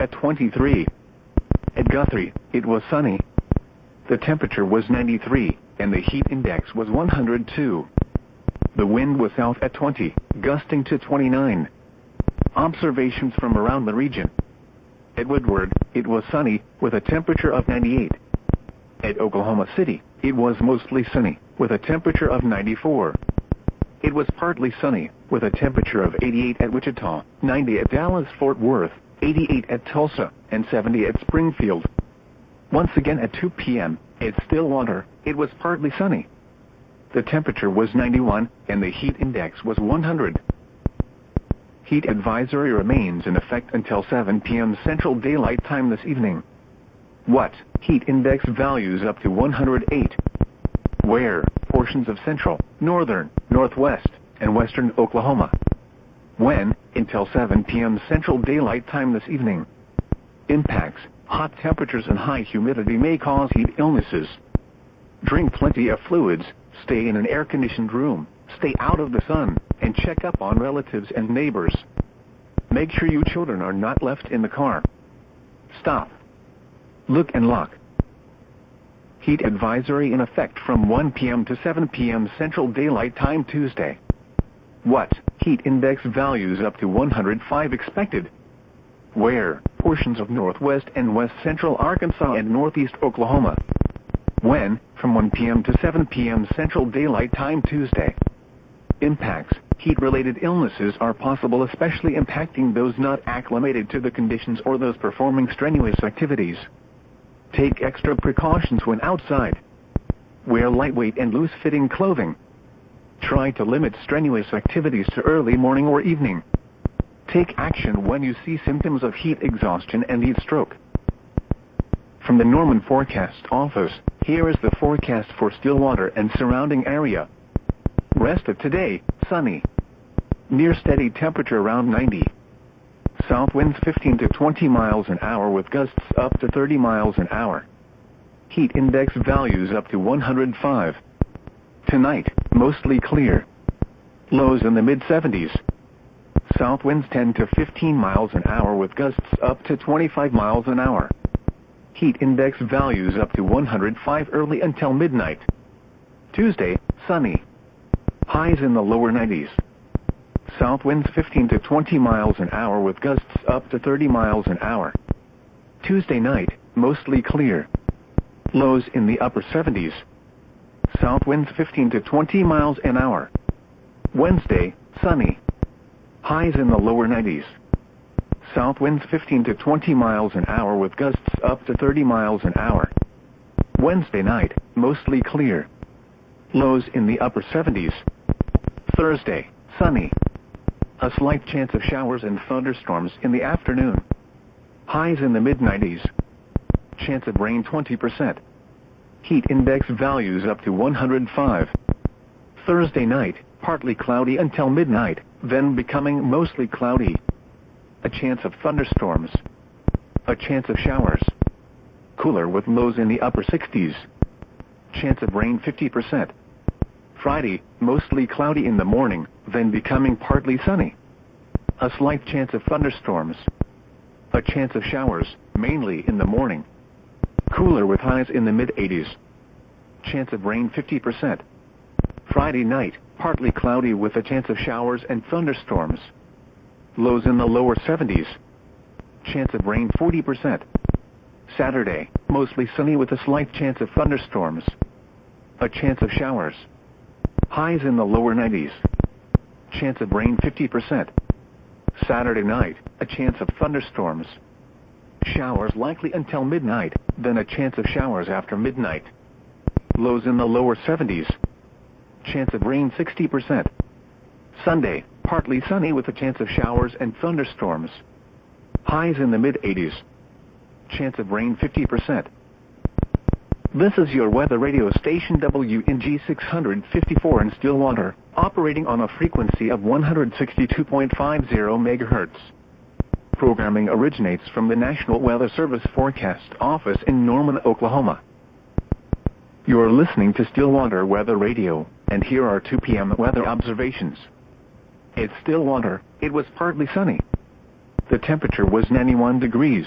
at 23. At Guthrie, it was sunny. The temperature was 93, and the heat index was 102. The wind was south at 20, gusting to 29. Observations from around the region. At Woodward, it was sunny, with a temperature of 98. At Oklahoma City, it was mostly sunny, with a temperature of 94. It was partly sunny, with a temperature of 88 at Wichita, 90 at Dallas-Fort Worth, 88 at Tulsa, and 70 at Springfield. Once again at 2 p.m., at Stillwater, it was partly sunny. The temperature was 91, and the heat index was 100. Heat advisory remains in effect until 7 p.m. Central Daylight Time this evening. What? Heat index values up to 108. Where? Portions of central, northern, northwest, and western Oklahoma. When? Until 7 p.m. Central Daylight Time this evening. Impacts. Hot temperatures and high humidity may cause heat illnesses. Drink plenty of fluids, stay in an air-conditioned room, stay out of the sun, and check up on relatives and neighbors. Make sure you children are not left in the car. Stop. Look and lock. Heat advisory in effect from 1 p.m. to 7 p.m. Central Daylight Time Tuesday. What? Heat index values up to 105 expected. Where? Portions of northwest and west central Arkansas and northeast Oklahoma. When? From 1 p.m. to 7 p.m. Central Daylight Time Tuesday. Impacts. Heat-related illnesses are possible, especially impacting those not acclimated to the conditions or those performing strenuous activities. Take extra precautions when outside. Wear lightweight and loose-fitting clothing. Try to limit strenuous activities to early morning or evening. Take action when you see symptoms of heat exhaustion and heat stroke. From the Norman Forecast Office, here is the forecast for Stillwater and surrounding area. Rest of today, sunny. Near steady temperature around 90. South winds 15 to 20 miles an hour with gusts up to 30 miles an hour. Heat index values up to 105. Tonight, mostly clear. Lows in the mid-70s. South winds 10 to 15 miles an hour with gusts up to 25 miles an hour. Heat index values up to 105 early until midnight. Tuesday, sunny. Highs in the lower 90s. South winds 15 to 20 miles an hour with gusts up to 30 miles an hour. Tuesday night, mostly clear. Lows in the upper 70s. South winds 15 to 20 miles an hour. Wednesday, sunny. Highs in the lower 90s. South winds 15 to 20 miles an hour with gusts up to 30 miles an hour. Wednesday night, mostly clear. Lows in the upper 70s. Thursday, sunny. A slight chance of showers and thunderstorms in the afternoon. Highs in the mid-90s. Chance of rain 20%. Heat index values up to 105. Thursday night, partly cloudy until midnight, then becoming mostly cloudy. A chance of thunderstorms. A chance of showers. Cooler with lows in the upper 60s. Chance of rain 50%. Friday, mostly cloudy in the morning, then becoming partly sunny. A slight chance of thunderstorms. A chance of showers, mainly in the morning. Cooler with highs in the mid-80s. Chance of rain 50%. Friday night, partly cloudy with a chance of showers and thunderstorms. Lows in the lower 70s. Chance of rain 40%. Saturday, mostly sunny with a slight chance of thunderstorms. A chance of showers. Highs in the lower 90s. Chance of rain 50%. Saturday night, a chance of thunderstorms. Showers likely until midnight, then a chance of showers after midnight. Lows in the lower 70s. Chance of rain 60%. Sunday, partly sunny with a chance of showers and thunderstorms. Highs in the mid-80s. Chance of rain 50%. This is your weather radio station WNG 654 in Stillwater, operating on a frequency of 162.50 MHz. Programming originates from the National Weather Service Forecast Office in Norman, Oklahoma. You're listening to Stillwater Weather Radio, and here are 2 p.m. weather observations. At Stillwater, it was partly sunny. The temperature was 91 degrees.